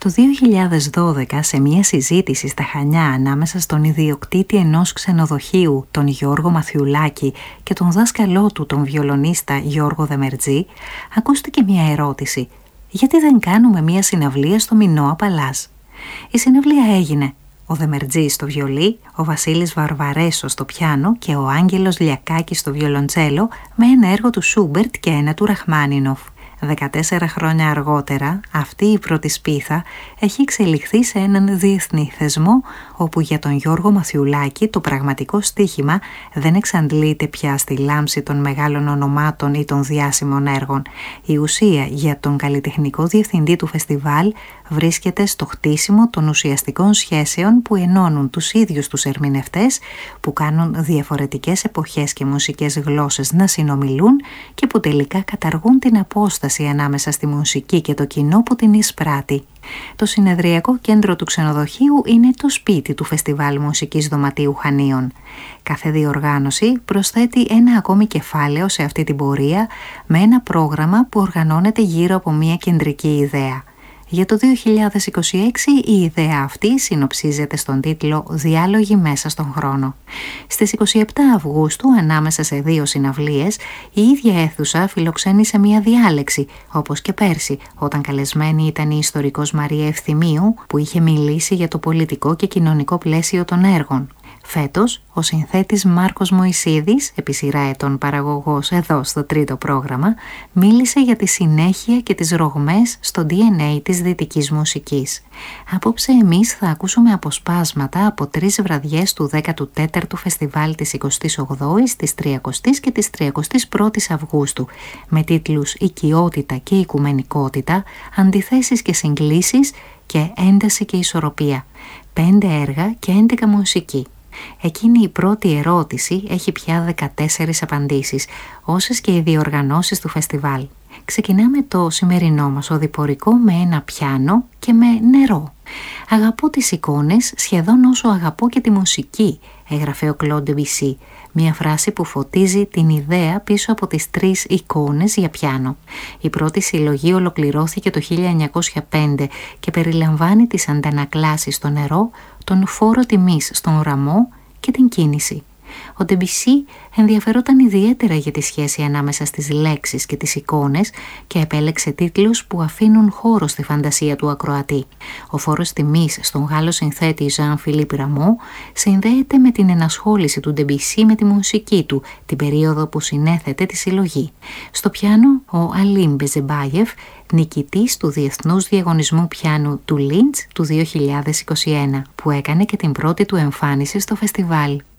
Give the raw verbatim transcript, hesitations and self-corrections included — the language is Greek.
Το δύο χιλιάδες δώδεκα, σε μια συζήτηση στα Χανιά ανάμεσα στον ιδιοκτήτη ενός ξενοδοχείου, τον Γιώργο Μαθιουλάκη, και τον δάσκαλό του, τον βιολονίστα Γιώργο Δεμερτζή, ακούστηκε μια ερώτηση: γιατί δεν κάνουμε μια συναυλία στο Μινώα Παλάζ? Η συναυλία έγινε. Ο Δεμερτζής στο βιολί, ο Βασίλης Βαρβαρέσος στο πιάνο και ο Άγγελος Λιακάκης στο βιολοντσέλο, με ένα έργο του Σούμπερτ και ένα του Ραχμάνινοφ. δεκατέσσερα χρόνια αργότερα, αυτή η πρώτη σπίθα έχει εξελιχθεί σε έναν διεθνή θεσμό, όπου για τον Γιώργο Μαθιουλάκη το πραγματικό στοίχημα δεν εξαντλείται πια στη λάμψη των μεγάλων ονομάτων ή των διάσημων έργων. Η ουσία για τον καλλιτεχνικό διευθυντή του φεστιβάλ βρίσκεται στο χτίσιμο των ουσιαστικών σχέσεων που ενώνουν τους ίδιους τους ερμηνευτές, που κάνουν διαφορετικές εποχές και μουσικές γλώσσες να συνομιλούν και που τελικά καταργούν την απόσταση ανάμεσα στη μουσική και το κοινό που την εισπράττει. Το συνεδριακό κέντρο του ξενοδοχείου είναι το σπίτι του Φεστιβάλ Μουσικής Δωματίου Χανίων. Κάθε διοργάνωση προσθέτει ένα ακόμη κεφάλαιο σε αυτή την πορεία, με ένα πρόγραμμα που οργανώνεται γύρω από μια κεντρική ιδέα. Για το δύο χιλιάδες είκοσι έξι η ιδέα αυτή συνοψίζεται στον τίτλο «Διάλογοι μέσα στον χρόνο». Στις είκοσι επτά Αυγούστου, ανάμεσα σε δύο συναυλίες, η ίδια αίθουσα φιλοξένησε μια διάλεξη, όπως και πέρσι, όταν καλεσμένη ήταν η ιστορικός Μαρία Ευθυμίου, που είχε μιλήσει για το πολιτικό και κοινωνικό πλαίσιο των έργων. Φέτος, ο συνθέτης Μάρκος Μωυσίδης, επί σειρά ετών παραγωγός εδώ στο τρίτο πρόγραμμα, μίλησε για τη συνέχεια και τις ρογμές στο ντι εν έι της δυτικής μουσικής. Απόψε εμείς θα ακούσουμε αποσπάσματα από τρεις βραδιές του δέκατου τέταρτου Φεστιβάλ της εικοστής ογδόης, της τριακοστής και της τριακοστής πρώτης Αυγούστου, με τίτλους «Οικειότητα και Οικουμενικότητα», «Αντιθέσεις και Συγκλήσεις» και «Ένταση και Ισορροπία». Πέντε έργα και έντεκα μουσική. Εκείνη η πρώτη ερώτηση έχει πια δεκατέσσερις απαντήσεις, όσες και οι διοργανώσεις του φεστιβάλ. Ξεκινάμε το σημερινό μας οδηπορικό με ένα πιάνο και με νερό. «Αγαπώ τις εικόνες σχεδόν όσο αγαπώ και τη μουσική», έγραφε ο Κλοντ Ντεμπισί, μια φράση που φωτίζει την ιδέα πίσω από τις τρεις εικόνες για πιάνο. Η πρώτη συλλογή ολοκληρώθηκε το χίλια εννιακόσια πέντε και περιλαμβάνει τις αντανακλάσεις στο νερό, τον φόρο τιμής στον ουραμό και την κίνηση. Ο Ντεμπισί ενδιαφερόταν ιδιαίτερα για τη σχέση ανάμεσα στις λέξεις και τις εικόνες και επέλεξε τίτλους που αφήνουν χώρο στη φαντασία του ακροατή. Ο φόρος τιμής στον Γάλλο συνθέτη Ζαν Φιλίπ Ραμό συνδέεται με την ενασχόληση του Ντεμπισί με τη μουσική του, την περίοδο που συνέθετε τη συλλογή. Στο πιάνο, ο Αλίμ Μπεζεμπάγεφ, νικητής του Διεθνούς Διαγωνισμού Πιάνου του Λίντς του δύο χιλιάδες είκοσι ένα, που έκανε και την πρώτη του εμφάνιση στο φεστιβάλ.